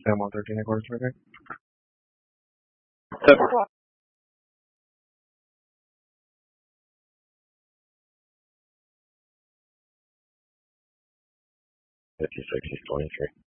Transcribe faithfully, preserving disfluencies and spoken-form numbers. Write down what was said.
M one thirteen and quarter trigger. fifty-six, he's twenty-three.